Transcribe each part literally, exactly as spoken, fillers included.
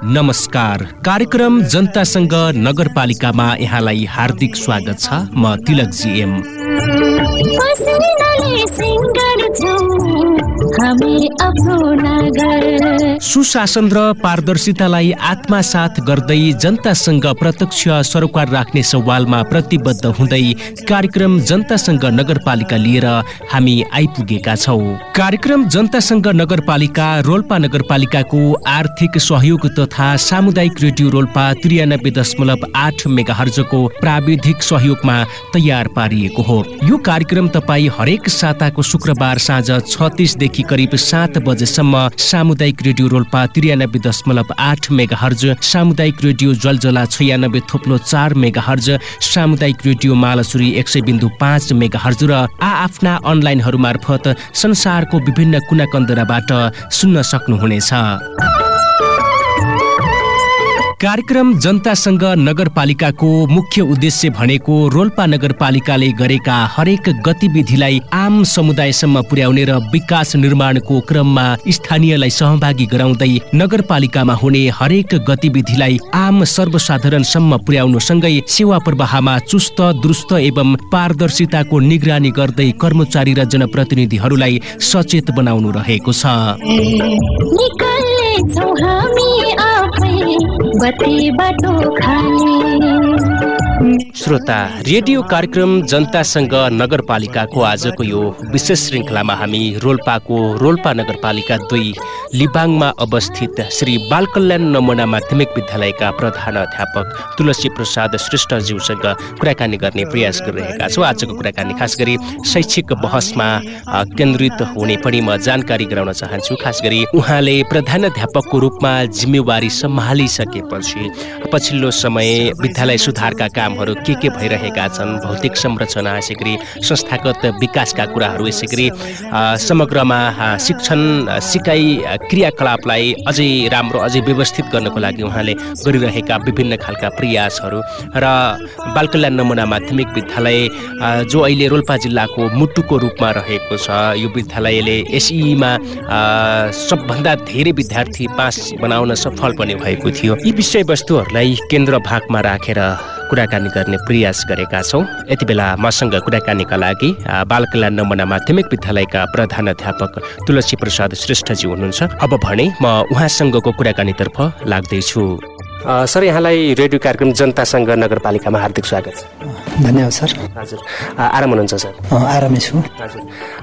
नमस्कार। कार्यक्रम जनतासँग नगरपालिकामा यहाँलाई हार्दिक स्वागत छ। म तिलक जी एम। सुशासन र पारदर्शितालाई आत्मसात गर्दै जनतासँग प्रत्यक्ष सरोकार राख्ने सवालमा प्रतिबद्ध हुँदै कार्यक्रम जनतासँग नगरपालिका लिएर हामी आइपुगेका छौँ। कार्यक्रम जनतासँग नगरपालिका रोल्पा नगरपालिकाको आर्थिक सहयोग तथा सामुदायिक रेडियो रोल्पा त्रियानब्बे दशमलव आठ मेगाहर्जको प्राविधिक सहयोगमा तयार पारिएको हो। यो कार्यक्रम तपाईँ हरेक साताको शुक्रबार साँझ छ तीसदेखि करिब सात बजेसम्म सामुदायिक रेडियो रोल्पा त्रियानब्बे दशमलव आठ मेगाहर्ज, सामुदायिक रेडियो जलजला छयानब्बे थोप्लो चार मेगाहर्ज, सामुदायिक रेडियो मालसुरी एक सय बिन्दु पाँच मेगाहर्ज र आ आफ्ना अनलाइनहरू मार्फत संसारको विभिन्न कुना कन्दराबाट सुन्न सक्नुहुनेछ। कार्यक्रम जनतासँग नगरपालिकाको मुख्य उद्देश्य भनेको रोल्पा नगरपालिकाले गरेका हरेक गतिविधिलाई आम समुदायसम्म पुर्याउने र विकास निर्माणको क्रममा स्थानीयलाई सहभागी गराउँदै नगरपालिकामा हुने हरेक गतिविधिलाई आम सर्वसाधारणसम्म पुर्याउनु सँगै सेवा प्रवाहमा चुस्त दुरुस्त एवं पारदर्शिताको निगरानी गर्दै कर्मचारी र जनप्रतिनिधिहरूलाई सचेत बनाउनु रहेको छ। श्रोता, रेडियो कार्यक्रम जनतासँग नगरपालिकाको आजको यो विशेष श्रृङ्खलामा हामी रोल्पाको रोल्पा नगरपालिका दुई लिबाङमा अवस्थित श्री बालकल्याण नमुना माध्यमिक विद्यालयका प्रधान अध्यापक तुलसी प्रसाद श्रेष्ठज्यूसँग कुराकानी गर्ने प्रयास गरिरहेका छौँ। आजको कुराकानी खास गरी शैक्षिक बहसमा केन्द्रित हुने पनि म जानकारी गराउन चाहन्छु। खास गरी उहाँले प्रधान अध्यापकको रूपमा जिम्मेवारी सम्हालिसकेपछि पछिल्लो समय विद्यालय सुधारका कामहरू के के भइरहेका छन्, भौतिक संरचना, यसै गरी संस्थागत विकासका कुराहरू, यसै गरी समग्रमा शिक्षण सिकाइ क्रियाकलापलाई अझै राम्रो अझै व्यवस्थित गर्नको लागि उहाँले गरिरहेका विभिन्न खालका प्रयासहरू र बालकल्याण नमुना माध्यमिक विद्यालय जो अहिले रोल्पा जिल्लाको मुटुको रूपमा रहेको छ, यो विद्यालयले एसईमा सबभन्दा धेरै विद्यार्थी पास बनाउन सफल पनि भएको थियो। यी विषयवस्तुहरूलाई केन्द्र भागमा राखेर कुराकानी गर्ने प्रयास गरेका छौँ। यति बेला मसँग कुराकानीका लागि बालकल्याण नमुना माध्यमिक विद्यालयका प्रधान अध्यापक तुलसी प्रसाद श्रेष्ठजी हुनुहुन्छ। अब भने म उहाँसँगको कुराकानीतर्फ लाग्दैछु। सर, यहाँलाई रेडियो कार्यक्रम जनतासँग नगरपालिकामा हार्दिक स्वागत छ। धन्यवाद सर। हजुर, आराम हुनुहुन्छ सर? आरामै छु। हजुर,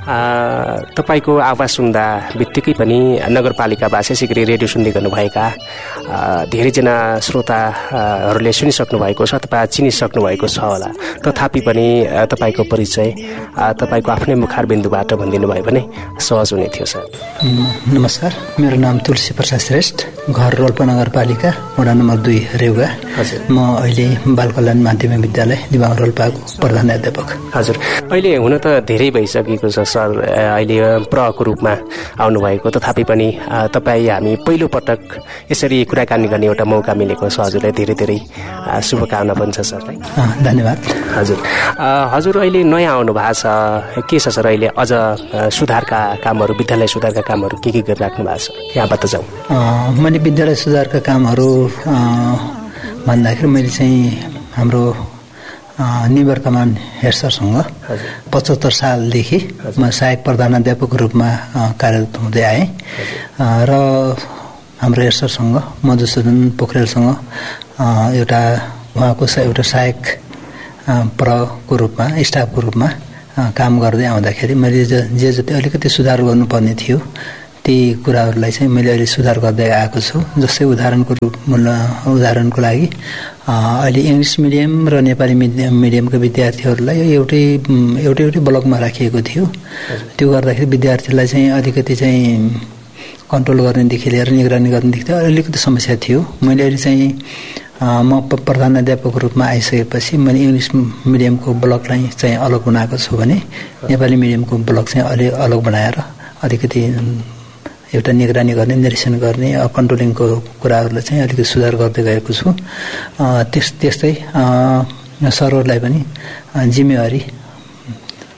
तपाईँको आवाज सुन्दा बित्तिकै पनि नगरपालिकावासी यसै गरी रेडियो सुन्दै गर्नुभएका धेरैजना श्रोताहरूले सुनिसक्नु भएको छ, तपाईँ चिनिसक्नु भएको छ होला। तथापि पनि तपाईँको परिचय तपाईँको आफ्नै मुखारबिन्दुबाट भनिदिनु भयो भने सहज हुने थियो सर। नमस्कार, मेरो नाम तुलसी प्रसाद श्रेष्ठ, घर रोल्पा नगरपालिका, वडा नम्बर दुई रेउगा। हजुर, म अहिले बालकल्याण माध्यमिक विद्यालय लिबाङ रोल्पाको प्रधान अध्यापक। हजुर, अहिले हुन त धेरै भइसकेको छ सर, अहिले प्रको रूपमा आउनुभएको, तथापि पनि तपाईँ हामी पहिलो पटक यसरी कुराकानी गर्ने एउटा मौका मिलेको छ। हजुरलाई धेरै धेरै शुभकामना पनि छ सरलाई। धन्यवाद। हजुर, हजुर अहिले नयाँ आउनु भएको छ, के छ सर अहिले अझ सुधारका कामहरू, विद्यालय सुधारका कामहरू के के गरिराख्नु भएको छ, यहाँबाट जाउँ। मैले विद्यालय सुधारका कामहरू भन्दाखेरि मैले चाहिँ हाम्रो निवर्तमान हेड सरसँग पचहत्तर सालदेखि म सहायक प्रधानाध्यापकको रूपमा कार्यरत हुँदै आएँ र हाम्रो हेड सरसँग मधुसूदन पोखरेलसँग एउटा उहाँको एउटा सहायक प्रको रूपमा स्टाफको रूपमा काम गर्दै आउँदाखेरि मैले जे जति अलिकति सुधार गर्नुपर्ने थियो ती कुराहरूलाई चाहिँ मैले अहिले सुधार गर्दै आएको छु। जस्तै उदाहरणको रूप उदाहरणको लागि अहिले इङ्ग्लिस मिडियम र नेपाली मिडियम मिडियमका विद्यार्थीहरूलाई एउटै एउटै एउटै ब्लकमा राखिएको थियो। त्यो गर्दाखेरि विद्यार्थीलाई चाहिँ अलिकति चाहिँ कन्ट्रोल गर्नेदेखि लिएर निगरानी गर्नेदेखि अलिकति समस्या थियो। मैले अहिले चाहिँ म प्रधानाध्यापकको रूपमा आइसकेपछि मैले इङ्ग्लिस मिडियमको ब्लकलाई चाहिँ अलग बनाएको छु भने नेपाली मिडियमको ब्लक चाहिँ अलि अलग बनाएर अलिकति एउटा निगरानी गर्ने, निरीक्षण गर्ने, कन्ट्रोलिङको कुराहरूलाई चाहिँ अलिकति सुधार गर्दै गएको छु। त्यस त्यस्तै सरहरूलाई पनि जिम्मेवारी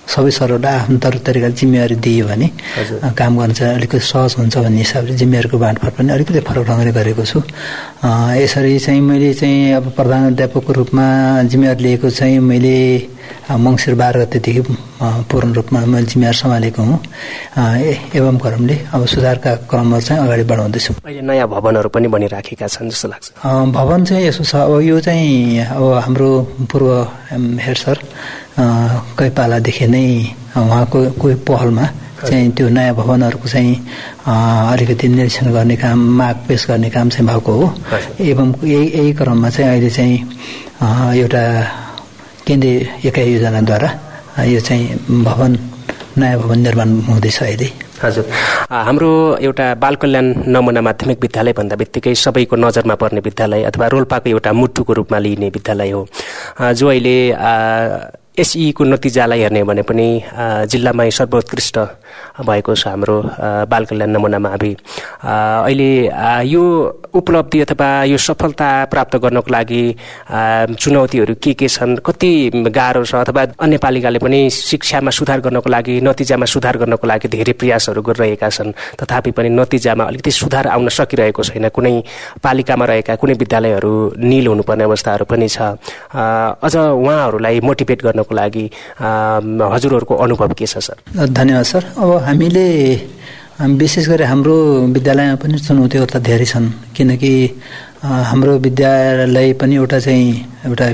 सबै सरहरूलाई आफ्नो तरिका तरिकाले जिम्मेवारी दियो भने काम गर्न चाहिँ अलिकति सहज हुन्छ भन्ने हिसाबले जिम्मेवारीको बाँडफाँड पनि अलिकति फरक ढङ्गले गरेको छु। यसरी चाहिँ मैले चाहिँ अब प्रधान अध्यापकको रूपमा जिम्मेवारी लिएको चाहिँ मैले मङ्सिर बाह्र गतेदेखि पूर्ण रूपमा मैले जिम्मेवार सम्हालेको हुँ। एवं क्रमले अब सुधारका क्रमहरू चाहिँ अगाडि बढाउँदैछु। अहिले नयाँ भवनहरू पनि बनिराखेका छन् जस्तो लाग्छ। भवन चाहिँ यसो छ, अब यो चाहिँ अब हाम्रो पूर्व हेड सर कही पालादेखि नै उहाँको कोही पहलमा चाहिँ त्यो नयाँ भवनहरूको चाहिँ अलिकति निरीक्षण गर्ने काम, माग पेश गर्ने काम चाहिँ भएको हो। एवं यही यही क्रममा चाहिँ अहिले चाहिँ एउटा केन्द्रीय एकाइ योजनाद्वारा यो चाहिँ भवन नयाँ भवन निर्माण हुँदैछ अहिले। हजुर, हाम्रो एउटा बाल कल्याण नमुना माध्यमिक विद्यालय भन्दा बित्तिकै सबैको नजरमा पर्ने विद्यालय अथवा रोल्पाको एउटा मुटुको रूपमा लिइने विद्यालय हो, जो अहिले एसईको नतिजालाई हेर्ने भने पनि जिल्लामै सर्वोत्कृष्ट भएको छ हाम्रो बाल कल्याण नमुना मावि। अहिले यो उपलब्धि अथवा यो सफलता प्राप्त गर्नको लागि चुनौतीहरू के के छन्, कति गाह्रो छ, अथवा अन्य पालिकाले पनि शिक्षामा सुधार गर्नको लागि, नतिजामा सुधार गर्नको लागि धेरै प्रयासहरू गरिरहेका छन्, तथापि पनि नतिजामा अलिकति सुधार आउन सकिरहेको छैन। कुनै पालिकामा रहेका कुनै विद्यालयहरू निल हुनुपर्ने अवस्थाहरू पनि छ। अझ उहाँहरूलाई मोटिभेट गर्न को लागि हजुरहरूको अनुभव के छ सर? धन्यवाद सर। अब हामीले विशेष गरी हाम्रो विद्यालयमा पनि चुनौतीहरू त धेरै छन्, किनकि हाम्रो विद्यालय पनि एउटा चाहिँ एउटा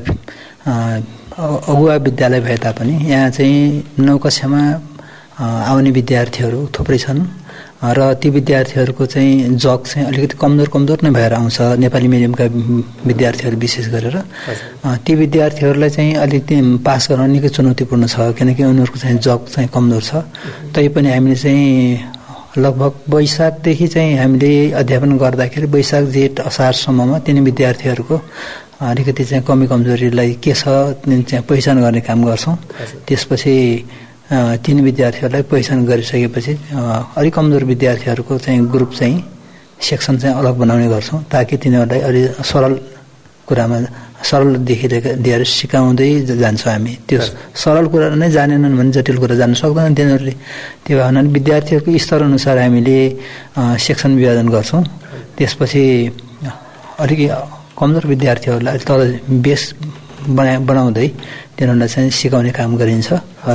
अगुवा विद्यालय भए तापनि यहाँ चाहिँ नौ कक्षामा आउने विद्यार्थीहरू थुप्रै छन् र ती विद्यार्थीहरूको चाहिँ जग चाहिँ अलिकति कमजोर कमजोर नै भएर आउँछ, नेपाली मिडियमका विद्यार्थीहरू विशेष गरेर। ती विद्यार्थीहरूलाई चाहिँ अलिकति पास गर्न निकै चुनौतीपूर्ण छ, किनकि उनीहरूको चाहिँ जग चाहिँ कमजोर छ। तैपनि हामीले चाहिँ लगभग वैशाखदेखि चाहिँ हामीले अध्यापन गर्दाखेरि वैशाख जेठ असारसम्ममा तिनी विद्यार्थीहरूको अलिकति चाहिँ कमी कमजोरीलाई के छ चाहिँ पहिचान गर्ने काम गर्छौँ। त्यसपछि तीन विद्यार्थीहरूलाई पहिचान गरिसकेपछि अलिक कमजोर विद्यार्थीहरूको चाहिँ ग्रुप चाहिँ सेक्सन चाहिँ अलग बनाउने गर्छौँ, ताकि तिनीहरूलाई अलि सरल कुरामा सरलदेखि लिएर सिकाउँदै जान्छौँ हामी। त्यो सरल कुरा नै जानेनन् भने जटिल कुरा जान्न सक्दैन तिनीहरूले। त्यो भएर विद्यार्थीहरूको स्तरअनुसार हामीले सेक्सन विभाजन गर्छौँ। त्यसपछि अलिक कमजोर विद्यार्थीहरूलाई तल बेस बना बनाउँदै तिनीहरूलाई चाहिँ सिकाउने काम गरिन्छ र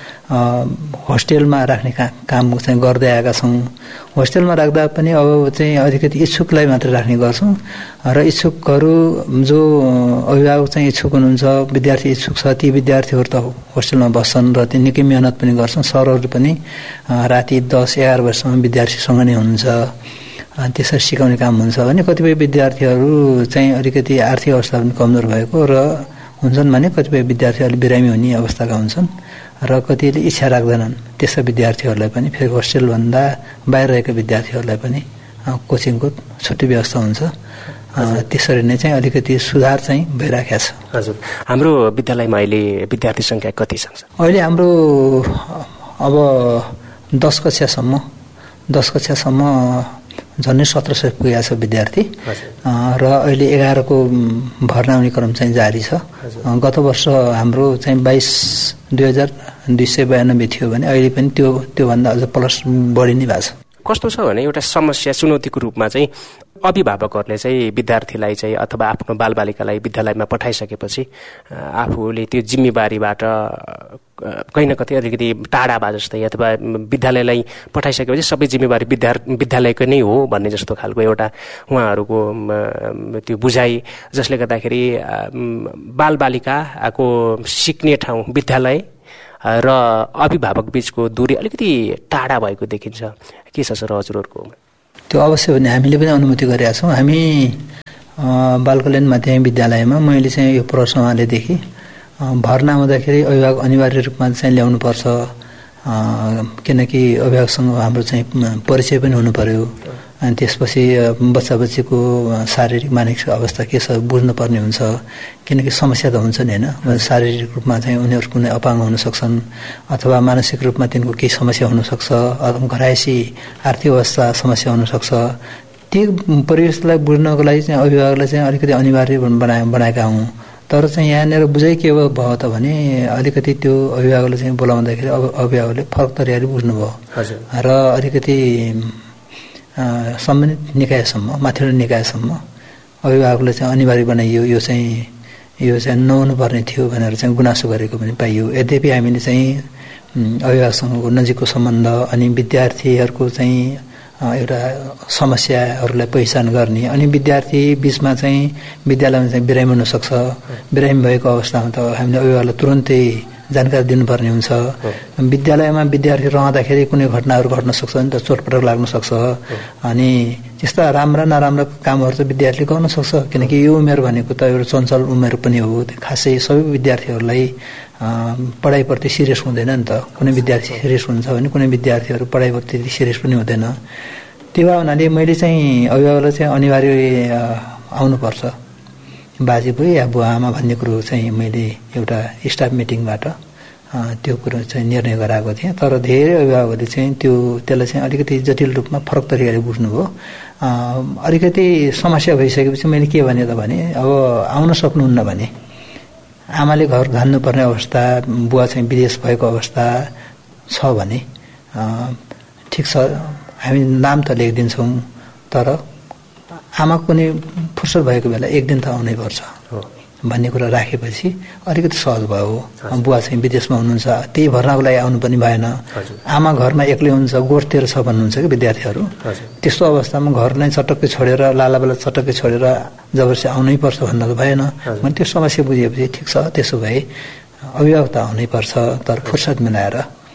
होस्टेलमा राख्ने का काम चाहिँ गर्दै आएका छौँ। होस्टेलमा राख्दा पनि अब चाहिँ अलिकति इच्छुकलाई मात्र राख्ने गर्छौँ र इच्छुकहरू जो अभिभावक चाहिँ इच्छुक हुनुहुन्छ, विद्यार्थी इच्छुक छ, ती विद्यार्थीहरू त होस्टेलमा बस्छन् र त्यो निकै मिहिनेत पनि गर्छन्। सरहरू पनि राति दस एघार बजीसम्म विद्यार्थीसँग नै हुनुहुन्छ, त्यसरी सिकाउने काम हुन्छ। भने कतिपय विद्यार्थीहरू चाहिँ अलिकति आर्थिक अवस्था पनि कमजोर भएको र हुन्छन् भने कतिपय विद्यार्थीहरू बिरामी हुने अवस्थाका हुन्छन् र कतिले इच्छा राख्दैनन्। त्यस्ता विद्यार्थीहरूलाई पनि फेरि होस्टेलभन्दा बाहिर रहेका विद्यार्थीहरूलाई पनि कोचिङको छुट्टी व्यवस्था हुन्छ। त्यसरी नै चाहिँ अलिकति सुधार चाहिँ भइराखेको छ। हजुर, हाम्रो विद्यालयमा अहिले विद्यार्थी सङ्ख्या कति छ? अहिले हाम्रो अब दस कक्षासम्म दस कक्षासम्म झन्डै सत्र सय पुगेको छ विद्यार्थी र अहिले एघारको भर्ना हुने क्रम चाहिँ जारी छ। गत वर्ष हाम्रो चाहिँ बाइस दुई हजार दुई सय बयानब्बे थियो भने अहिले पनि त्यो त्योभन्दा अझ प्लस बढी नै भएको छ। कस्तो छ भने एउटा समस्या चुनौतीको रूपमा चाहिँ अभिभावकहरूले चाहिँ विद्यार्थीलाई चाहिँ अथवा आफ्नो बालबालिकालाई विद्यालयमा पठाइसकेपछि आफूले त्यो जिम्मेवारीबाट कहीँ न कतै अलिकति टाढा भए जस्तै, अथवा विद्यालयलाई पठाइसकेपछि सबै जिम्मेवारी विद्या विद्यालयको नै हो भन्ने जस्तो खालको एउटा उहाँहरूको त्यो बुझाइ, जसले गर्दाखेरि बालबालिकाको सिक्ने ठाउँ विद्यालय र अभिभावक बीचको दूरी अलिकति टाढा भएको देखिन्छ। के छ सर हजुरहरूको? त्यो अवश्य भने हामीले पनि अनुमति गरेका छौँ। हामी बाल कल्याण माध्यमिक विद्यालयमा मैले चाहिँ यो प्रश्न उहाँलेदेखि भर्ना हुँदाखेरि अभिभावक अनिवार्य रूपमा चाहिँ ल्याउनुपर्छ, किनकि अभिभावकसँग हाम्रो चाहिँ परिचय पनि हुनु पर्यो। अनि त्यसपछि बच्चा बच्चीको शारीरिक मानसिक अवस्था के छ बुझ्नुपर्ने हुन्छ, किनकि समस्या त हुन्छ नि होइन। शारीरिक रूपमा चाहिँ उनीहरू कुनै अपाङ्ग हुन सक्छन् अथवा मानसिक रूपमा तिनको केही समस्या हुनसक्छ, घरायसी आर्थिक अवस्था समस्या हुनसक्छ। त्यो परिवेशलाई बुझ्नको लागि चाहिँ अभिभावकलाई चाहिँ अलिकति अनिवार्य बना बनाएका हौँ। तर चाहिँ यहाँनिर बुझाइ के भयो त भने अलिकति त्यो अभिभावकले चाहिँ बोलाउँदाखेरि अब अभिभावकले फरक तरिकाले बुझ्नुभयो र अलिकति सम्बन्धित निकायसम्म माथिल्लो निकायसम्म अभिभावकले चाहिँ अनिवार्य बनाइयो यो चाहिँ यो चाहिँ नहुनुपर्ने थियो भनेर चाहिँ गुनासो गरेको पनि पाइयो। यद्यपि हामीले चाहिँ अभिभावकसँगको नजिकको सम्बन्ध अनि विद्यार्थीहरूको चाहिँ एउटा समस्याहरूलाई पहिचान गर्ने अनि विद्यार्थी बिचमा चाहिँ विद्यालयमा चाहिँ बिरामी हुनसक्छ। बिरामी भएको अवस्थामा त हामीले अभिभावकलाई तुरन्तै जानकारी दिनुपर्ने हुन्छ। विद्यालयमा विद्यार्थी रहँदाखेरि कुनै घटनाहरू घट्न सक्छ नि त, चोटपटक लाग्न सक्छ अनि त्यस्ता राम्रा नराम्रा कामहरू त विद्यार्थीले गर्न सक्छ किनकि यो उमेर भनेको त एउटा चञ्चल उमेर पनि हो। खासै सबै विद्यार्थीहरूलाई पढाइप्रति सिरियस हुँदैन नि त। कुनै विद्यार्थी सिरियस हुन्छ भने कुनै विद्यार्थीहरू पढाइप्रति सिरियस पनि हुँदैन। त्यो हुनाले मैले चाहिँ अभिभावकलाई चाहिँ अनिवार्य आउनुपर्छ बाजे बुवा या बुवा आमा भन्ने कुरो चाहिँ मैले एउटा स्टाफ मिटिङबाट त्यो कुरो चाहिँ निर्णय गराएको थिएँ। तर धेरै अभिभावकहरूले चाहिँ त्यो त्यसलाई चाहिँ अलिकति जटिल रूपमा फरक तरिकाले बुझ्नुभयो। अलिकति समस्या भइसकेपछि मैले के भने त भने अब आउन सक्नुहुन्न भने आमाले घर धान्नुपर्ने अवस्था, बुवा चाहिँ विदेश भएको अवस्था छ भने ठिक छ हामी नाम त लेखिदिन्छौँ तर आमाको कुनै फुर्सद भएको बेला एक दिन त आउनै पर्छ भन्ने कुरा राखेपछि अलिकति सहज भयो। बुवा चाहिँ विदेशमा हुनुहुन्छ त्यही भर्नाको लागि आउनु पनि भएन। आमा घरमा एक्लै हुन्छ, गोठतिर छ भन्नुहुन्छ कि विद्यार्थीहरू। त्यस्तो अवस्थामा घरलाई चटक्कै छोडेर लालाबाला चटक्कै छोडेर जबरजस्ती आउनै पर्छ भन्न त भएन। मैले त्यो समस्या बुझेपछि ठिक छ त्यसो भए अभिभावक त आउनै पर्छ तर फुर्सद मिलाएर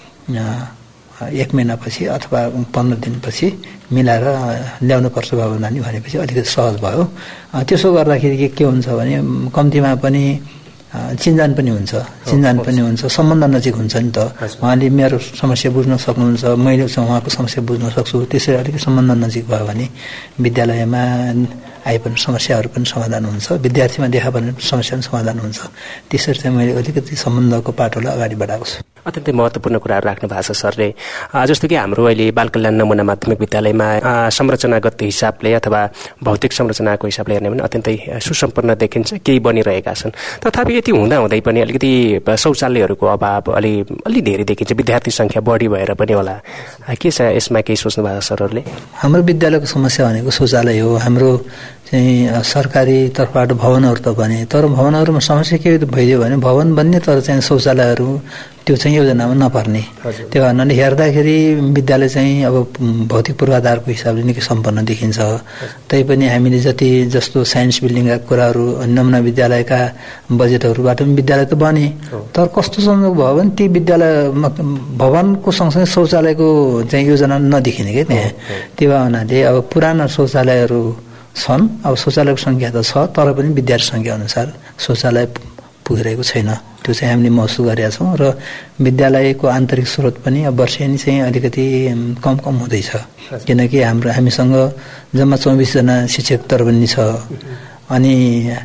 एक महिनापछि अथवा पन्ध्र दिनपछि मिलाएर ल्याउनुपर्छ बाबु नानी भनेपछि अलिकति सहज भयो। त्यसो गर्दाखेरि के हुन्छ भने कम्तीमा पनि चिन्जान पनि हुन्छ चिन्जान पनि हुन्छ सम्बन्ध नजिक हुन्छ नि त। उहाँले मेरो समस्या बुझ्न सक्नुहुन्छ, मैले चाहिँ उहाँको समस्या बुझ्न सक्छु। त्यसरी अलिकति सम्बन्ध नजिक भयो भने विद्यालयमा आइपर्ने समस्याहरू पनि समाधान हुन्छ, विद्यार्थीमा देखा पर्ने समस्या पनि समाधान हुन्छ। त्यसरी चाहिँ मैले अलिकति सम्बन्धको पाटोलाई अगाडि बढाएको छु। अत्यन्तै महत्त्वपूर्ण कुराहरू राख्नु भएको छ सरले। जस्तो कि हाम्रो अहिले बाल कल्याण नमुना माध्यमिक विद्यालयमा संरचनागत हिसाबले अथवा भौतिक संरचनाको हिसाबले हेर्ने भने अत्यन्तै सुसम्पन्न देखिन्छ, केही बनिरहेका छन्। तथापि यति हुँदाहुँदै पनि अलिकति शौचालयहरूको अभाव अलि अलि धेरै देखिन्छ, विद्यार्थी सङ्ख्या बढी भएर पनि होला। के छ यसमा केही सोच्नु भएको छ सरहरूले? हाम्रो विद्यालयको समस्या भनेको शौचालय हो। हाम्रो चाहिँ सरकारी तर्फबाट भवनहरू त बने तर भवनहरूमा समस्या के भइदियो भने भवन बन्ने तर चाहिँ शौचालयहरू त्यो चाहिँ योजनामा नपर्ने। त्यो कारणले हेर्दाखेरि विद्यालय चाहिँ अब भौतिक पूर्वाधारको हिसाबले निकै सम्पन्न देखिन्छ। तैपनि हामीले जति जस्तो साइन्स बिल्डिङका कुराहरू नमुना विद्यालयका बजेटहरूबाट पनि विद्यालय त बने तर कस्तो संयोग भयो भने ती विद्यालय भवनको सँगसँगै शौचालयको चाहिँ योजना नदेखिने क्या त्यहाँ। त्यो हुनाले अब पुराना शौचालयहरू छन्, अब शौचालयको सङ्ख्या त छ तर पनि विद्यार्थी सङ्ख्या अनुसार शौचालय पुगिरहेको छैन। त्यो चाहिँ हामीले महसुस गरेका छौँ र विद्यालयको आन्तरिक स्रोत पनि अब वर्षेनी चाहिँ अलिकति कम कम हुँदैछ किनकि हाम्रो हामीसँग जम्मा चौबिसजना शिक्षक तरबन्दी छ अनि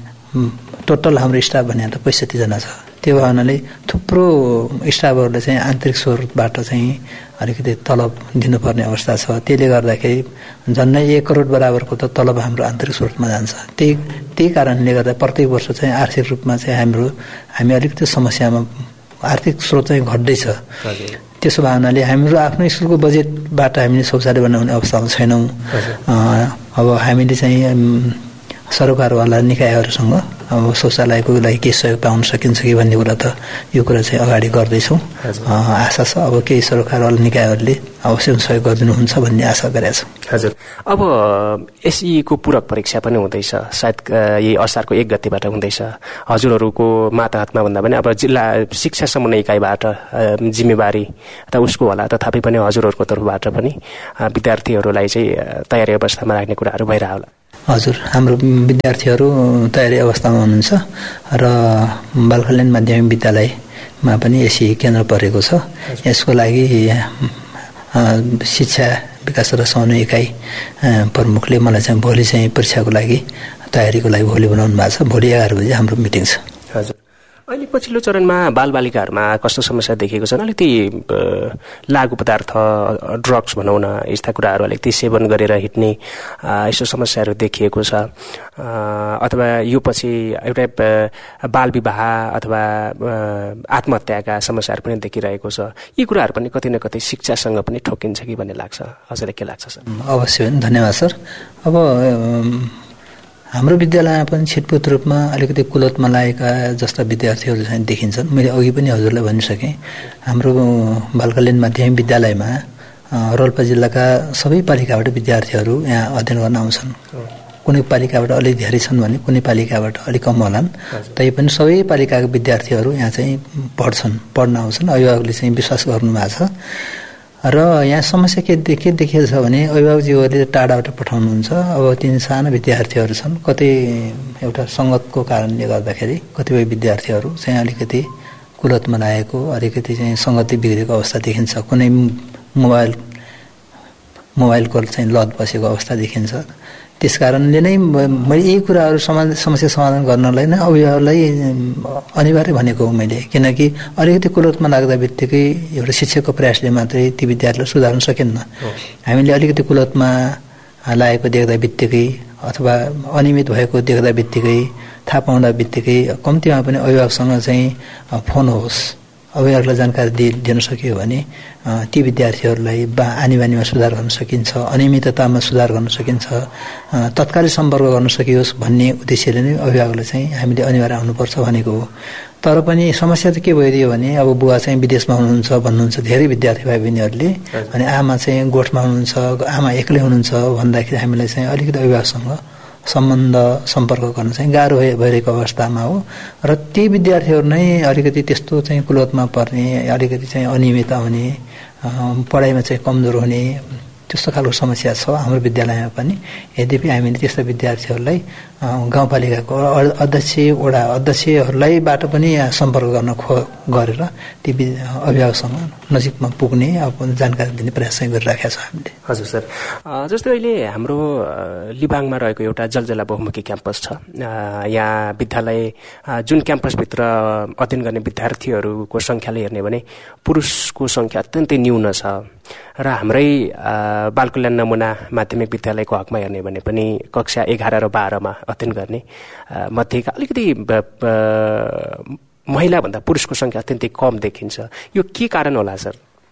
टोटल हाम्रो स्टाफ भने त पैँसठीजना छ। त्यो हुनाले थुप्रो स्टाफहरूले चाहिँ आन्तरिक स्रोतबाट चाहिँ अलिकति तलब दिनुपर्ने अवस्था छ। त्यसले गर्दाखेरि झन्डै एक करोड बराबरको त तलब हाम्रो आन्तरिक स्रोतमा जान्छ। त्यही त्यही कारणले गर्दा प्रत्येक वर्ष चाहिँ आर्थिक रूपमा चाहिँ हाम्रो हामी अलिकति समस्यामा आर्थिक स्रोत चाहिँ घट्दैछ। त्यसो भए हुनाले हाम्रो आफ्नो स्कुलको बजेटबाट हामीले शौचालय बनाउने अवस्थामा छैनौँ। अब हामीले चाहिँ सरकारवाला निकायहरूसँग अब शौचालयको लागि केही सहयोग पाउन सकिन्छ कि भन्ने कुरा त यो कुरा चाहिँ अगाडि गर्दैछौँ। आशा छ अब केही सरकारवाला निकायहरूले अवश्य सहयोग गरिदिनुहुन्छ भन्ने आशा गरेका छौँ। हजुर, अब एसईको पूरक परीक्षा पनि हुँदैछ, सायद यही असारको एक गतिबाट हुँदैछ। हजुरहरूको माताहतमा भन्दा पनि अब जिल्ला शिक्षा समन्वय इकाइबाट जिम्मेवारी त उसको होला, तथापि पनि हजुरहरूको तर्फबाट पनि विद्यार्थीहरूलाई चाहिँ तयारी अवस्थामा राख्ने कुराहरू भइरह होला। हजुर, हाम्रो विद्यार्थीहरू तयारी अवस्थामा हुनुहुन्छ र बाल कल्याण माध्यमिक विद्यालयमा पनि एसई केन्द्र परेको छ। यसको लागि शिक्षा विकास र समन्वय इकाइ प्रमुखले मलाई चाहिँ भोलि चाहिँ परीक्षाको लागि तयारीको लागि भोलि बनाउनु भएको छ। भोलि एघार बजी हाम्रो मिटिङ छ। हजुर, अहिले पछिल्लो चरणमा बालबालिकाहरूमा कस्तो समस्या देखिएको छ? अलिकति लागु पदार्थ, ड्रग्स भनौँ न, यस्ता कुराहरू अलिकति सेवन गरेर हिँड्ने यस्तो समस्याहरू देखिएको छ, अथवा यो पछि एउटा बाल विवाह अथवा आत्महत्याका समस्याहरू पनि देखिरहेको छ। यी कुराहरू पनि कतै न कतै शिक्षासँग पनि ठोकिन्छ कि भन्ने लाग्छ। हजुरलाई के लाग्छ सर? अवश्य पनि, धन्यवाद सर। अब हाम्रो विद्यालयमा पनि छिटपुट रूपमा अलिकति कुलतमा लागेका जस्ता विद्यार्थीहरू चाहिँ देखिन्छन्। मैले अघि पनि हजुरलाई भनिसकेँ, हाम्रो बाल कल्याण माध्यमिक विद्यालयमा रोल्पा जिल्लाका सबै पालिकाबाट विद्यार्थीहरू यहाँ अध्ययन गर्न आउँछन्। कुनै पालिकाबाट अलिक धेरै छन् भने कुनै पालिकाबाट अलिक कम होलान्, तैपनि सबै पालिकाका विद्यार्थीहरू यहाँ चाहिँ पढ्छन्, पढ्न आउँछन्। अभिभावकले चाहिँ विश्वास गर्नुभएको छ। र यहाँ समस्या के के देखिएको छ भने अभिभावकज्यूहरूले टाढाबाट पठाउनुहुन्छ। अब तिन साना विद्यार्थीहरू छन्, कतै एउटा सङ्गतको कारणले गर्दाखेरि कतिपय विद्यार्थीहरू चाहिँ अलिकति कुलतमा लागेको, अलिकति चाहिँ सङ्गति बिग्रेको अवस्था देखिन्छ। कुनै मोबाइल मोबाइलको चाहिँ लत बसेको अवस्था देखिन्छ। त्यस कारणले नै मैले यी कुराहरू समाधान समस्या समाधान गर्नलाई नै अभिभावकलाई अनिवार्य भनेको हो मैले। किनकि अलिकति कुलतमा लाग्दा बित्तिकै एउटा शिक्षकको प्रयासले मात्रै ती विद्यार्थीलाई सुधार्न सकिन्न। हामीले अलिकति कुलतमा लागेको देख्दा बित्तिकै अथवा अनियमित भएको देख्दा बित्तिकै, थाहा पाउँदा बित्तिकै कम्तीमा पनि अभिभावकसँग चाहिँ फोन होस्, अभिभावकलाई जानकारी दि दिन सकियो भने ती विद्यार्थीहरूलाई बा आनी बानीमा सुधार गर्न सकिन्छ, अनियमिततामा सुधार गर्न सकिन्छ, तत्कालै सम्पर्क गर्न सकियोस् भन्ने उद्देश्यले नै अभिभावकलाई चाहिँ हामीले अनिवार्य आउनुपर्छ भनेको हो। तर पनि समस्या त के भइदियो भने अब बुवा चाहिँ विदेशमा हुनुहुन्छ भन्नुहुन्छ धेरै विद्यार्थी भाइ बहिनीहरूले, अनि आमा चाहिँ गोठमा हुनुहुन्छ, आमा एक्लै हुनुहुन्छ भन्दाखेरि हामीलाई चाहिँ अलिकति अभिभावकसँग सम्बन्ध सम्पर्क गर्न चाहिँ गाह्रो भइरहेको अवस्थामा हो। र ती विद्यार्थीहरू नै अलिकति त्यस्तो चाहिँ कुलतमा पर्ने, अलिकति चाहिँ अनियमित हुने, पढाइमा चाहिँ कमजोर हुने, त्यस्तो खालको समस्या छ हाम्रो विद्यालयमा पनि। यद्यपि हामीले त्यस्ता विद्यार्थीहरूलाई गाउँपालिकाको अध्यक्ष, वडा अध्यक्षहरूलाईबाट पनि सम्पर्क गर्न खो गरेर ती अभिभावकसँग नजिकमा पुग्ने अब जानकारी दिने प्रयास चाहिँ गरिराखेका छौँ हामीले। हजुर सर, जस्तै अहिले हाम्रो लिबाङमा रहेको एउटा जलजला बहुमुखी क्याम्पस छ। यहाँ विद्यालय जुन क्याम्पसभित्र अध्ययन गर्ने विद्यार्थीहरूको सङ्ख्याले हेर्ने भने पुरुषको सङ्ख्या अत्यन्तै न्यून छ। र हाम्रै बाल कल्याण नमुना माध्यमिक विद्यालयको हकमा हेर्ने भने पनि कक्षा एघार र बाह्रमा अध्ययन गर्ने मध्येका अलिकति महिलाभन्दा पुरुषको सङ्ख्या अत्यन्तै कम देखिन्छ। यो के कारण होला सर?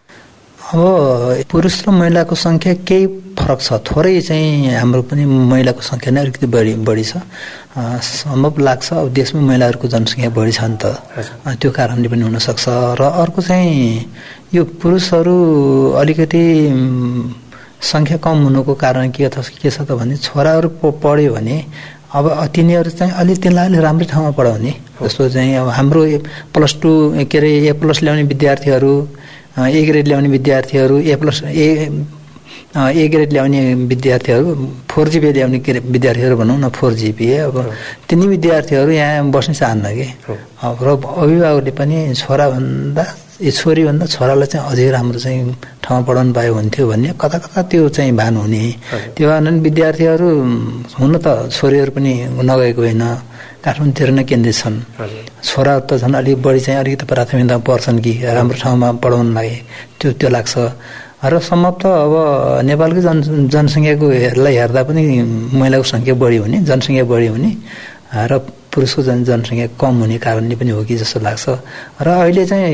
अब पुरुष र महिलाको सङ्ख्या केही फरक छ, थोरै चाहिँ हाम्रो पनि महिलाको सङ्ख्या नै अलिकति बढी बढी छ। सम्भव लाग्छ अब देशमै महिलाहरूको जनसङ्ख्या बढी छ नि त, त्यो कारणले पनि हुनसक्छ। र अर्को चाहिँ यो पुरुषहरू अलिकति सङ्ख्या कम हुनुको कारण के के छ त भने छोराहरू पढ्यो भने अब तिनीहरू चाहिँ अलिक तिनीलाई अलिक राम्रै ठाउँमा पढाउने। जस्तो चाहिँ अब हाम्रो प्लस टू के अरे ए प्लस ल्याउने विद्यार्थीहरू, ए ग्रेड ल्याउने विद्यार्थीहरू, ए प्लस ए ए ग्रेड ल्याउने विद्यार्थीहरू, फोर जिबी ल्याउने के अरे विद्यार्थीहरू भनौँ न, फोर जिबी अब तिनी विद्यार्थीहरू यहाँ बस्न चाहन्न कि। अब र अभिभावकले पनि छोराभन्दा ए छोरीभन्दा छोरालाई चाहिँ अझै राम्रो चाहिँ ठाउँमा पढाउनु पायो हुन्थ्यो भन्ने कता कता त्यो चाहिँ भान हुने। त्यो कारण विद्यार्थीहरू हुन त छोरीहरू पनि नगएको होइन, काठमाडौँतिर नै केन्द्रित छन्। छोरा त झन् अलिक बढी चाहिँ अलिकति प्राथमिकता पर्छन् कि राम्रो ठाउँमा पढाउनलाई, त्यो त्यो लाग्छ। र सम्भवतः अब नेपालको जन जनसङ्ख्याको हेरलाई हेर्दा पनि महिलाको सङ्ख्या बढी हुने, जनसङ्ख्या बढी हुने र पुरुषको जन जनसङ्ख्या कम हुने कारणले पनि हो कि जस्तो लाग्छ। र अहिले चाहिँ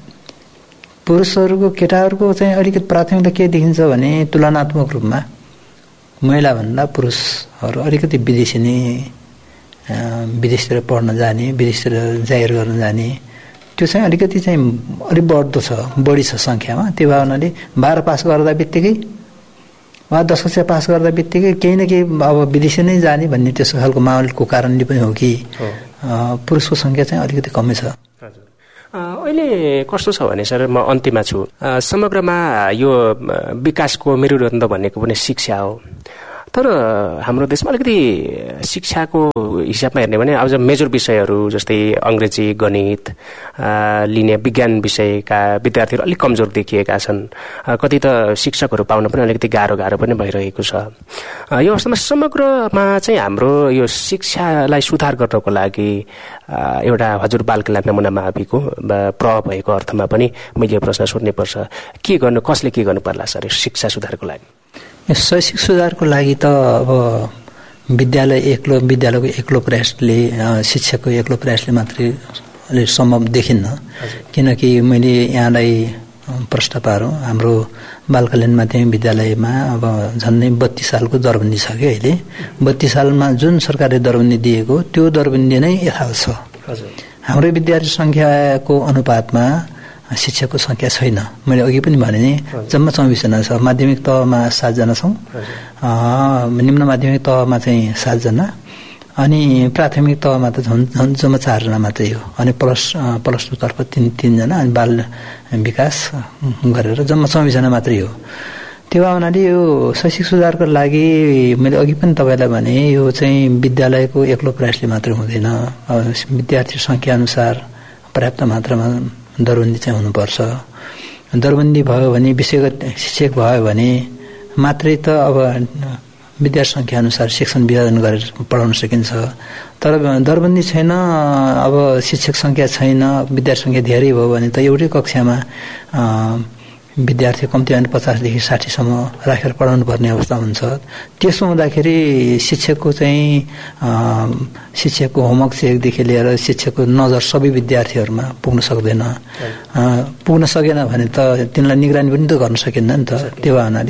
पुरुषहरूको केटाहरूको चाहिँ अलिकति प्राथमिकता के देखिन्छ भने तुलनात्मक रूपमा महिलाभन्दा पुरुषहरू अलिकति विदेशी नै विदेशतिर पढ्न जाने, विदेशतिर जागिर गर्न जाने, त्यो चाहिँ अलिकति चाहिँ अलिक बढ्दो छ, बढी छ सङ्ख्यामा। त्यो भावनाले बाह्र पास गर्दा बित्तिकै वा दस कक्षा पास गर्दा बित्तिकै केही न केही अब विदेशी नै जाने भन्ने त्यस्तो खालको माहौलको कारणले पनि हो कि पुरुषको सङ्ख्या चाहिँ अलिकति कमै छ। अहिले कस्तो छ भने सर, म अन्त्यमा छु, समग्रमा यो विकासको मेरुदण्ड भनेको पनि शिक्षा हो। तर हाम्रो देशमा अलिकति शिक्षाको हिसाबमा हेर्ने भने अब मेजर विषयहरू जस्तै अङ्ग्रेजी, गणित लिने विज्ञान विषयका विद्यार्थीहरू अलिक कमजोर देखिएका छन्। कति त शिक्षकहरू पाउन पनि अलिकति गाह्रो गाह्रो पनि भइरहेको छ। यो अवस्थामा समग्रमा चाहिँ हाम्रो यो शिक्षालाई सुधार गर्नको लागि एउटा हजुर बाल कल्याण नमुना माविको प्रभाव भएको अर्थमा पनि मैले यो प्रश्न सोध्नै पर्छ, के गर्नु, कसले के गर्नु पर्ला सर शिक्षा सुधारको लागि? शैक्षिक सुधारको लागि त अब विद्यालय एक्लो विद्यालयको एक्लो प्रयासले, शिक्षकको एक्लो प्रयासले मात्रै सम्भव देखिन्न। किनकि मैले यहाँलाई प्रश्न पारौँ, हाम्रो बाल कल्याण माध्यमिक विद्यालयमा अब झन्डै बत्तीस सालको दरबन्दी छ कि अहिले। बत्तीस सालमा जुन सरकारले दरबन्दी दिएको त्यो दरबन्दी नै यथावत छ। हाम्रो विद्यार्थी सङ्ख्याको अनुपातमा शिक्षकको सङ्ख्या छैन। मैले अघि पनि भने नि जम्मा चौबिसजना छ। माध्यमिक तहमा सातजना छौँ, निम्न माध्यमिक तहमा चाहिँ सातजना, अनि प्राथमिक तहमा त झन् झन् जम्मा चारजना मात्रै हो। अनि प्लस प्लस टूतर्फ तिन तिनजना, अनि बाल विकास गरेर जम्मा चौबिसजना मात्रै हो। त्यो हुनाले यो शैक्षिक सुधारको लागि मैले अघि पनि तपाईँलाई भने यो चाहिँ विद्यालयको एक्लो प्रयासले मात्रै हुँदैन। विद्यार्थी सङ्ख्या अनुसार पर्याप्त मात्रामा दरबन्दी चाहिँ हुनुपर्छ। दरबन्दी भयो भने, विषयगत शिक्षक भयो भने मात्रै त अब विद्यार्थी सङ्ख्या अनुसार शिक्षण विभाजन गरेर पढाउन सकिन्छ। तर दरबन्दी छैन, अब शिक्षक सङ्ख्या छैन, विद्यार्थी सङ्ख्या धेरै भयो भने त एउटै कक्षामा विद्यार्थी कम्ती भने पचासदेखि साठीसम्म राखेर पढाउनु पर्ने अवस्था हुन्छ। त्यसो हुँदाखेरि शिक्षकको चाहिँ शिक्षकको होमवर्क चेकदेखि लिएर शिक्षकको नजर सबै विद्यार्थीहरूमा पुग्न सक्दैन। पुग्न सकेन भने त तिनलाई निगरानी पनि त गर्न सकिन्न नि त। त्यो हुनाले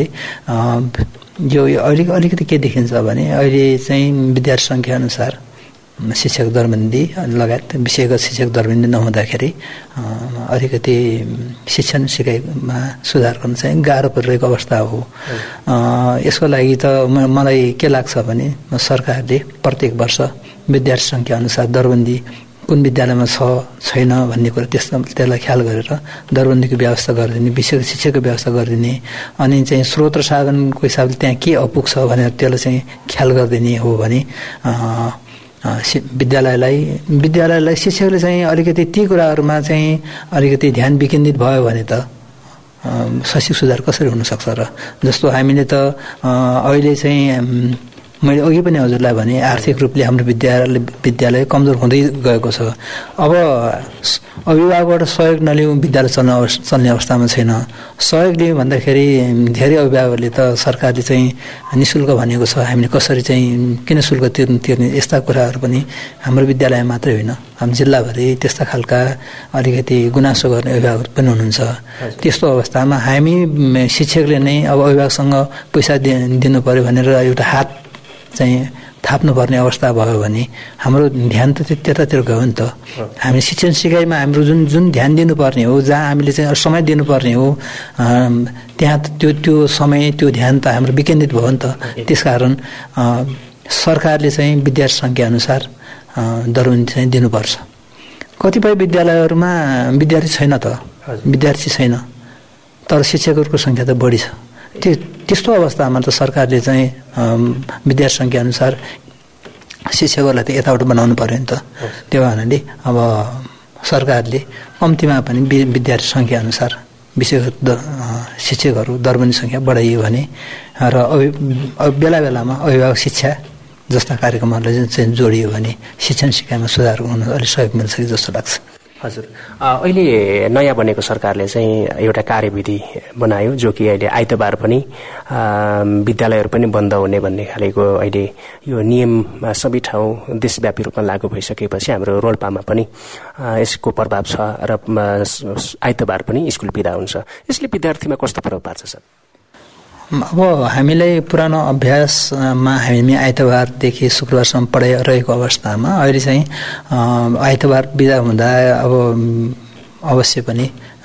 यो अहिले अलिकति के देखिन्छ भने अहिले चाहिँ विद्यार्थी सङ्ख्या अनुसार शिक्षक दरबन्दी लगायत विषयगत शिक्षक दरबन्दी नहुँदाखेरि अलिकति शिक्षण सिकाइमा सुधार गर्न चाहिँ गाह्रो परिरहेको अवस्था हो। यसको लागि त मलाई के लाग्छ भने सरकारले प्रत्येक वर्ष विद्यार्थी सङ्ख्या अनुसार दरबन्दी कुन विद्यालयमा छ छैन भन्ने कुरो त्यस त्यसलाई ख्याल गरेर दरबन्दीको व्यवस्था गरिदिने, विषयगत शिक्षाको व्यवस्था गरिदिने, अनि चाहिँ स्रोत र साधनको हिसाबले त्यहाँ के अपुग छ भनेर त्यसलाई चाहिँ ख्याल गरिदिने हो भने विद्यालयलाई विद्यालयलाई शिक्षकले चाहिँ अलिकति ती कुराहरूमा चाहिँ अलिकति ध्यान विकेन्द्रित भयो भने त शैक्षिक सुधार कसरी हुनसक्छ र। जस्तो हामीले त अहिले चाहिँ मैले अघि पनि हजुरलाई भने आर्थिक रूपले हाम्रो विद्यालय विद्यालय कमजोर हुँदै गएको छ। अब अभिभावकबाट सहयोग नलिउँ विद्यालय चल्न चल्ने अवस्थामा छैन। सहयोग लिउँ भन्दाखेरि धेरै अभिभावकहरूले त सरकारले चाहिँ निःशुल्क भनेको छ, हामीले कसरी चाहिँ किन शुल्क तिर्नु तिर्ने यस्ता कुराहरू पनि हाम्रो विद्यालय मात्रै होइन, हाम्रो जिल्लाभरि त्यस्ता खालका अलिकति गुनासो गर्ने अभिभावकहरू पनि हुनुहुन्छ। त्यस्तो अवस्थामा हामी शिक्षकले नै अब अभिभावकसँग पैसा दिनु पर्यो भनेर एउटा हात चाहिँ थाप्नुपर्ने अवस्था भयो भने हाम्रो ध्यान त त्यतातिर गयो नि त। हामी शिक्षण सिकाइमा हाम्रो जुन जुन ध्यान दिनुपर्ने हो, जहाँ हामीले चाहिँ समय दिनुपर्ने हो, त्यहाँ त्यो त्यो समय त्यो ध्यान त हाम्रो विकेन्द्रित भयो नि त। त्यसकारण सरकारले चाहिँ विद्यार्थी सङ्ख्या अनुसार दरबन्दी चाहिँ दिनुपर्छ। कतिपय विद्यालयहरूमा विद्यार्थी छैन त, विद्यार्थी छैन तर शिक्षकहरूको सङ्ख्या त बढी छ। त्यो त्यस्तो अवस्थामा त सरकारले चाहिँ विद्यार्थी सङ्ख्या अनुसार शिक्षकहरूलाई त यताबाट बनाउनु पर्यो नि त। त्यो हुनाले अब सरकारले कम्तीमा पनि विद्यार्थी सङ्ख्या अनुसार विषयगत शिक्षकहरू दरबन्दी सङ्ख्या बढाइयो भने र बेला बेलामा अभिभावक शिक्षा जस्ता कार्यक्रमहरूलाई चाहिँ जोडियो भने शिक्षण सिकाइमा सुधार हुन अलिक सहयोग मिल्छ कि जस्तो लाग्छ। हजुर, अहिले नयाँ बनेको सरकारले चाहिँ एउटा कार्यविधि बनायो जो कि अहिले आइतबार पनि विद्यालयहरू पनि बन्द हुने भन्ने खालेको अहिले यो नियम सबै ठाउँ देशव्यापी रूपमा लागू भइसकेपछि हाम्रो रोल्पामा पनि यसको प्रभाव छ र आइतबार पनि स्कुल बिदा हुन्छ। यसले विद्यार्थीमा कस्तो प्रभाव पार्छ सर? अब हामीलाई पुरानो अभ्यासमा हामी आइतबारदेखि शुक्रबारसम्म पढाइरहेको अवस्थामा अहिले चाहिँ आइतबार बिदा हुँदा अब अवश्य पनि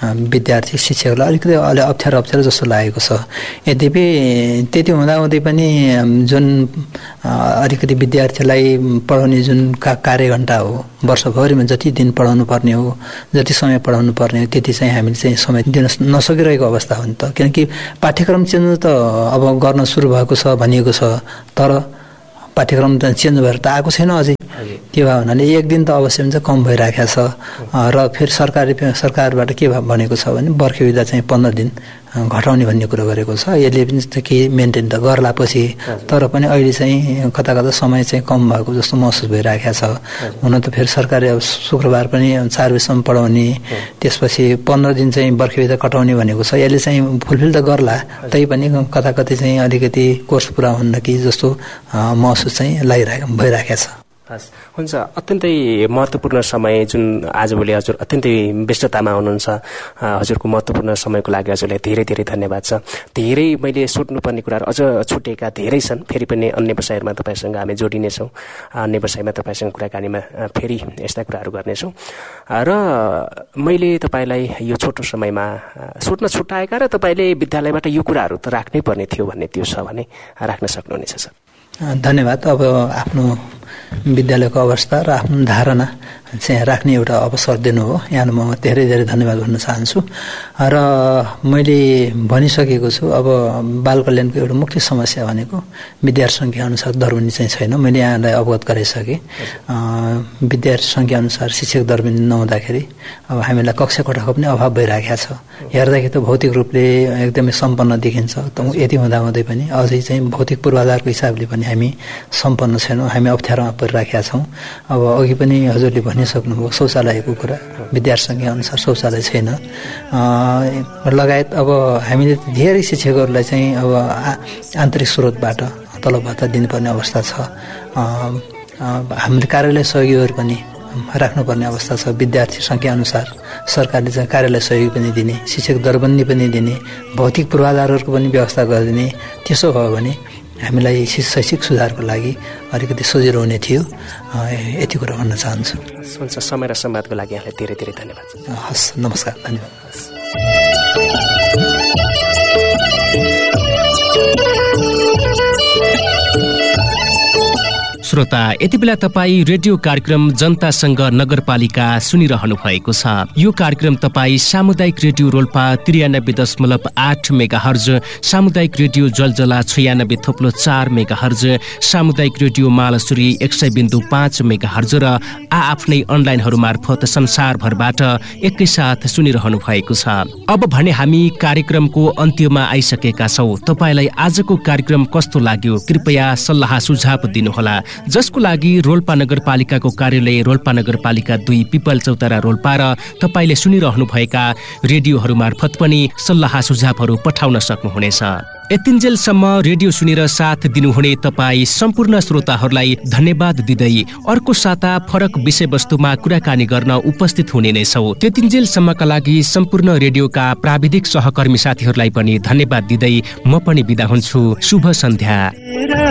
विद्यार्थी शिक्षकलाई अलिकति अलि अप्ठ्यारो अप्ठ्यारो जस्तो लागेको छ। यद्यपि त्यति हुँदाहुँदै पनि जुन अलिकति विद्यार्थीलाई पढाउने जुन का कार्यघण्टा हो वर्षभरिमा जति दिन पढाउनु पर्ने हो जति समय पढाउनु पर्ने हो त्यति चाहिँ हामीले चाहिँ समय दिन नसकिरहेको अवस्था हो नि त। किनकि पाठ्यक्रम चेन्ज त अब गर्न सुरु भएको छ भनिएको छ, तर पाठ्यक्रम त चेन्ज भएर त आएको छैन अझै। त्यो भए हुनाले एक दिन त अवश्य चाहिँ कम भइराखेको छ। र फेरि सरकारी सरकारबाट के भनेको छ भने बर्खे बिदा चाहिँ पन्ध्र दिन घटाउने भन्ने कुरो गरेको छ। यसले पनि केही मेन्टेन त गर्ला पछि, तर पनि अहिले चाहिँ कता कता समय चाहिँ कम भएको जस्तो महसुस भइराखेको छ। हुन त फेरि सरकारले अब शुक्रबार पनि चार बजीसम्म पढाउने, त्यसपछि पन्ध्र दिन चाहिँ बर्खे बिदा कटाउने भनेको छ। यसले चाहिँ फुलफिल त गर्ला, तै पनि कता कतै चाहिँ अलिकति कोर्स पुरा हुन्न कि जस्तो महसुस चाहिँ लागिरहेको भइराखेको छ। हस्, हुन्छ। अत्यन्तै महत्त्वपूर्ण समय जुन आजभोलि हजुर अत्यन्तै व्यस्ततामा हुनुहुन्छ, हजुरको महत्त्वपूर्ण समयको लागि हजुरलाई धेरै धेरै धन्यवाद छ। धेरै मैले सोध्नुपर्ने कुराहरू अझ छुटेका धेरै छन्, फेरि पनि अन्य विषयहरूमा तपाईँसँग हामी जोडिनेछौँ। अन्य विषयमा तपाईँसँग कुराकानीमा फेरि यस्ता कुराहरू गर्नेछौँ। र मैले तपाईँलाई यो छोटो समयमा सोध्न छुट्याएका र तपाईँले विद्यालयबाट यो कुराहरू त राख्नै पर्ने थियो भन्ने त्यो छ भने राख्न सक्नुहुनेछ सर। धन्यवाद। अब आफ्नो विद्यालयको अवस्था र आफ्नो धारणा चाहिँ राख्ने एउटा अवसर दिनु हो, यहाँ म धेरै धेरै धन्यवाद भन्न चाहन्छु। र मैले भनिसकेको छु, अब बाल कल्याणको एउटा मुख्य समस्या भनेको विद्यार्थी सङ्ख्या अनुसार दरबन्दी चाहिँ छैन। मैले यहाँलाई अवगत गराइसकेँ। विद्यार्थी सङ्ख्या अनुसार शिक्षक दरबन्दी नहुँदाखेरि अब हामीलाई कक्षा कोठाको पनि अभाव भइराखेको छ। हेर्दाखेरि त भौतिक रूपले एकदमै सम्पन्न देखिन्छ, त यति हुँदाहुँदै पनि अझै चाहिँ भौतिक पूर्वाधारको हिसाबले पनि हामी सम्पन्न छैनौँ, हामी अप्ठ्यारोमा परिराखेका छौँ। अब अघि पनि हजुरले भनिसक्नुभयो शौचालयको कुरा, विद्यार्थी सङ्ख्या अनुसार शौचालय छैन लगायत। अब हामीले धेरै शिक्षकहरूलाई चाहिँ अब आन्तरिक स्रोतबाट तलब भत्ता दिनुपर्ने अवस्था छ। हामीले कार्यालय सहयोगीहरू पनि राख्नुपर्ने अवस्था छ। विद्यार्थी सङ्ख्या अनुसार सरकारले चाहिँ कार्यालय सहयोग पनि दिने, शिक्षक दरबन्दी पनि दिने, भौतिक पूर्वाधारहरूको पनि व्यवस्था गरिदिने। त्यसो भयो भने हामीलाई शैक्षिक सुधारको लागि अलिकति सजिलो हुने थियो। यति कुरा भन्न चाहन्छु। हुन्छ, समय र संवादको लागि यहाँलाई धेरै धेरै धन्यवाद। हस्, नमस्कार, धन्यवाद। श्रोता, यति बेला तपाईँ रेडियो कार्यक्रम जनतासँग नगरपालिका सुनिरहनु भएको छ। यो कार्यक्रम तपाईँ सामुदायिक रेडियो रोल्पा त्रियानब्बे दशमलव आठ मेगा हर्ज, सामुदायिक रेडियो जलजला छयानब्बे थोप्लो चार मेगा हर्ज, सामुदायिक रेडियो मालसुरी एक सय बिन्दु पाँच मेगा हर्ज र आआफ्नै अनलाइनहरू मार्फत संसारभरबाट एकैसाथ सुनिरहनु भएको छ। अब भने हामी कार्यक्रमको अन्त्यमा आइसकेका छौँ। तपाईँलाई आजको कार्यक्रम कस्तो लाग्यो कृपया सल्लाह सुझाव दिनुहोला, जसको लागि रोल्पा नगरपालिकाको कार्यालय रोल्पा नगरपालिका दुई पिपल चौतारा रोल्पा र तपाईँले सुनिरहनुभएका रेडियोहरू मार्फत पनि सल्लाह सुझावहरू पठाउन सक्नुहुनेछ। यतिन्जेलसम्म रेडियो सुनेर साथ दिनुहुने तपाईँ सम्पूर्ण श्रोताहरूलाई धन्यवाद दिँदै अर्को साता फरक विषयवस्तुमा कुराकानी गर्न उपस्थित हुने नै छौँ। त्यतिन्जेलसम्मका लागि सम्पूर्ण रेडियोका प्राविधिक सहकर्मी साथीहरूलाई पनि धन्यवाद दिँदै म पनि बिदा हुन्छु। शुभ सन्ध्या।